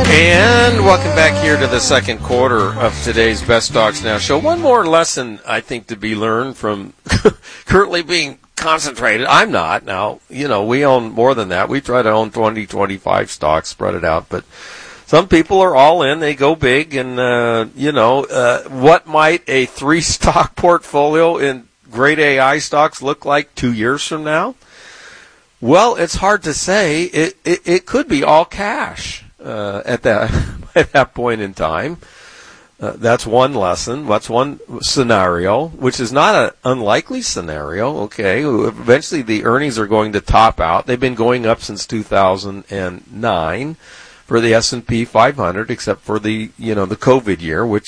And welcome back here to the second quarter of today's Best Stocks Now show. One more lesson, I think, to be learned from currently being concentrated. I'm not. Now, we own more than that. We try to own 20, 25 stocks, spread it out. But some people are all in. They go big. And, what might a 3-stock portfolio in great AI stocks look like 2 years from now? Well, it's hard to say. It could be all cash. At that point in time. That's one lesson. That's one scenario, which is not an unlikely scenario. Okay, eventually the earnings are going to top out. They've been going up since 2009 for the S&P 500, except for the the COVID year, which